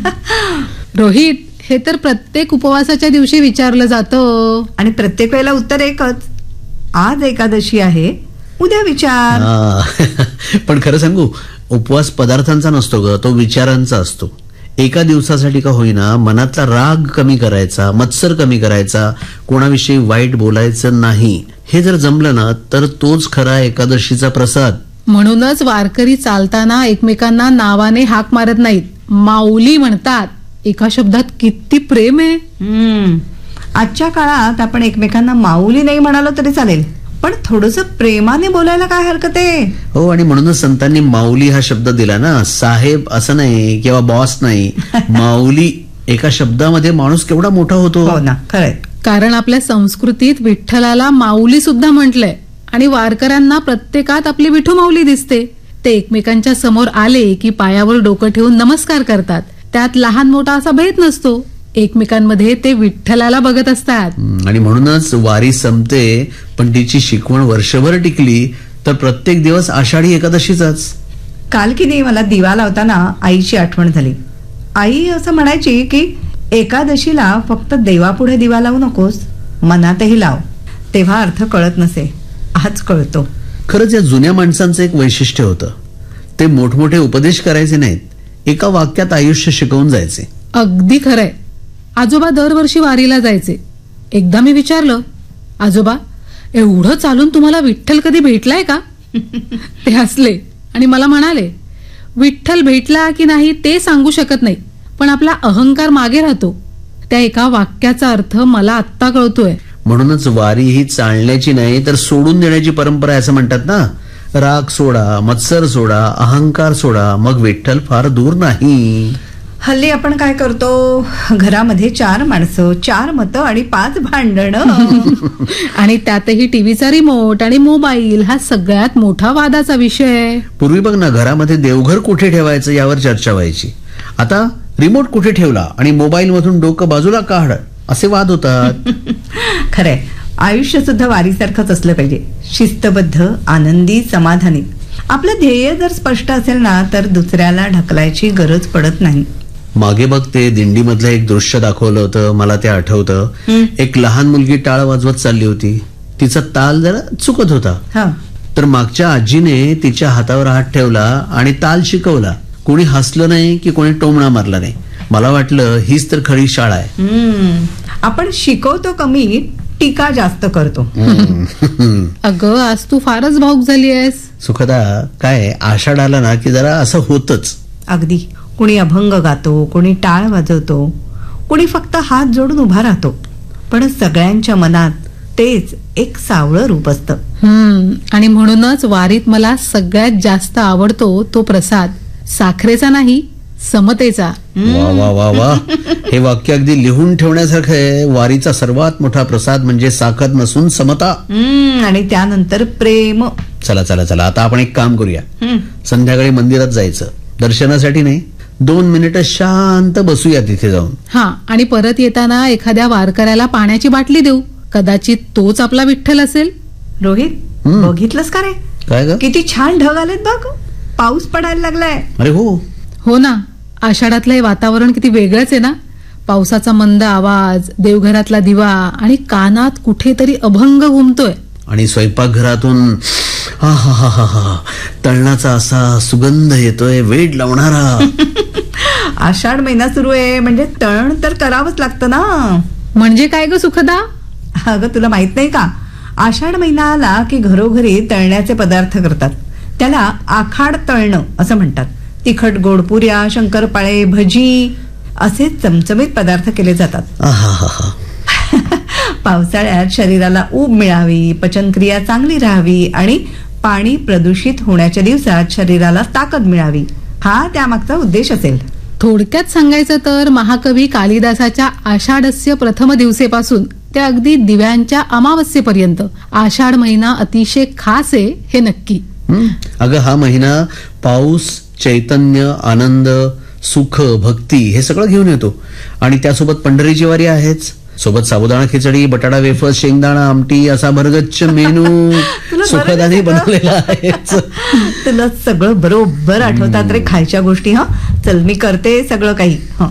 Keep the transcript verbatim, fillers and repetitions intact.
रोहित, हे तर प्रत्येक उपवासाच्या दिवशी विचारलं जातं आणि प्रत्येक वेळेला उत्तर एकच, आज एकादशी आहे, उद्या विचार. पण खरं सांगू, उपवास पदार्थांचा नसतो ग, तो विचारांचा असतो. एका दिवसासाठी का होईना मनातला राग कमी करायचा, मत्सर कमी करायचा, कोणाविषयी वाईट बोलायचं नाही, हे जर जमलं ना तर तोच खरा एकादशीचा प्रसाद. म्हणूनच वारकरी चालताना एकमेकांना नावाने हाक मारत नाहीत, माऊली म्हणतात. एका शब्दात किती प्रेम आहे. हम्म आजच्या काळात आपण एकमेकांना माऊली नाही म्हणालो तरी चालेल, पण थोडस प्रेमाने बोलायला काय हरकत आहे. हो, आणि म्हणूनच संतांनी माऊली हा शब्द दिला ना, साहेब असं नाही किंवा बॉस नाही, माऊली. एका शब्दामध्ये माणूस केवढा मोठा होतो. हो ना, खरंय. कारण आपल्या संस्कृतीत विठ्ठलाला माऊली सुद्धा म्हटलंय आणि वारकऱ्यांना प्रत्येकात आपली विठू माऊली दिसते. ते एकमेकांच्या समोर आले की पायावर डोकं ठेवून नमस्कार करतात. त्यात लहान मोठा असा भेद नसतो. एकमेकांमध्ये ते विठ्ठलाला बघत असतात. आणि म्हणूनच वारी संपते, पण तिची शिकवण वर्षभर टिकली तर प्रत्येक दिवस आषाढी एकादशीचाच. काल की नाही मला दिवा लावताना आईची आठवण झाली. आई असं म्हणायची की एकादशीला फक्त देवापुढे दिवा लावू नकोस, मनातही लाव. तेव्हा अर्थ कळत नसे, आज कळतो. खरंच या जुन्या माणसांचं एक वैशिष्ट्य होतं, ते मोठमोठे उपदेश करायचे नाहीत, एका वाक्यात आयुष्य शिकवून जायचे. अगदी खरंय. आजोबा दरवर्षी वारीला जायचे. एकदा मी विचारलं, आजोबा एवढं चालून तुम्हाला विठ्ठल कधी भेटलाय का? ते हसले आणि मला म्हणाले, विठ्ठल भेटला की नाही ते सांगू शकत नाही, पण आपला अहंकार मागे राहतो. त्या एका वाक्याचा अर्थ मला आत्ता कळतोय. म्हणूनच वारी ही चालण्याची नाही तर सोडून देण्याची परंपरा आहे असं म्हणतात ना. राग सोडा, मत्सर सोडा, अहंकार सोडा, मग विठ्ठल फार दूर नाही. हल्ली आपण काय करतो, घरामध्ये चार माणसं, चार मतं आणि पाच भांडणं. आणि त्यातही टीव्हीचा रिमोट आणि मोबाईल हा सगळ्यात मोठा वादाचा विषय. पूर्वी बघ ना, घरामध्ये देवघर कुठे ठेवायचं यावर चर्चा व्हायची. आता रिमोट कुठे ठेवला आणि मोबाईल मधून डोकं बाजूला काढ असे वाद होतात. खरंय, आयुष्य सुद्धा वारीसारखंच असलं पाहिजे, शिस्तबद्ध, आनंदी, समाधानी. आपलं ध्येय जर स्पष्ट असेल ना तर दुसऱ्याला ढकलायची गरज पडत नाही. मागे बघ ते दिंडीमधलं एक दृश्य दाखवलं होतं, मला ते आठवतं. एक लहान मुलगी टाळ वाजवत चालली होती, तिचा ताल जरा चुकत होता. तर मागच्या आजीने तिच्या हातावर हात ठेवला आणि ताल शिकवला. कोणी हसलं नाही की कोणी टोमणा मारला नाही. मला वाटलं हीच तर खरी शाळा आहे. आपण शिकवतो कमी, टीका जास्त करतो. अगं आज तू फारच भावुक झाली आहेस. सुखदा, काय आषाढ आला ना की जरा असं होतच. अगदी. कुणी अभंग गातो, कुणी टाळ वाजवतो, कुणी फक्त हात जोडून उभा राहतो, पण सगळ्यांच्या मनात तेच एक सावळं रूप असतं. हम्म आणि म्हणूनच वारीत मला सगळ्यात जास्त आवडतो तो प्रसाद, साखरेचा नाही, समतेचा. वा वा वा वा, हे वाक्य अगदी लिहून ठेवण्यासारखं आहे. वारीचा सर्वात मोठा प्रसाद म्हणजे साखर नसून समता. आणि त्यानंतर प्रेम. चला चला चला, आता आपण एक काम करूया. संध्याकाळी मंदिरात जायचं, दर्शनासाठी नाही, दोन मिनिटं शांत बसूया तिथे जाऊन. हा, आणि परत येताना एखाद्या वारकऱ्याला पाण्याची बाटली देऊ. कदाचित तोच आपला विठ्ठल असेल. रोहित, बघितलंस का रे, काय ग, किती छान ढग आलेत बघ, पाऊस पडायला लागलाय. अरे हो हो ना, आषाढातलं हे वातावरण किती वेगळंच आहे ना. पावसाचा मंद आवाज, देवघरातला दिवा आणि कानात कुठेतरी अभंग घुमतोय. आणि स्वयंपाकघरातून हा हा हा हा हा तळणाचा असा सुगंध येतोय, वेड लावणारा. आषाढ महिना सुरू आहे म्हणजे तळण तर करावंच लागतं ना. म्हणजे काय ग सुखदा? अगं तुला माहित नाही का, आषाढ महिना आला की घरोघरी तळण्याचे पदार्थ करतात. त्याला आखाड तळणं असं म्हणतात. तिखट गोड पुऱ्या, शंकरपाळे, भजी असे चमचमीत पदार्थ केले जातात. पावसाळ्यात शरीराला ऊब मिळावी, पचनक्रिया चांगली राहावी आणि पाणी प्रदूषित होण्याच्या दिवसात शरीराला ताकद मिळावी, हा त्यामागचा उद्देश असेल. थोडक्यात सांगायचं तर महाकवी कालिदासाच्या आषाढस्य प्रथम दिवसेपासून ते अगदी दिव्यांच्या अमावस्येपर्यंत आषाढ महिना अतिशय खास आहे हे नक्की. अगं हा महिना पाऊस, चैतन्य, आनंद, सुख, भक्ती हे सगळं घेऊन येतो. आणि त्यासोबत पंढरीची वारी आहेच. सोबत साबुदाणा खिचडी, बटाटा वेफर्स, शेंगदाणा आमटी असा भरगच्च मेनू सुखदाने बनवलेला आहे. तुला सगळं बरोबर आठवतात रे खायच्या गोष्टी. हा चल मी करते सगळं काही.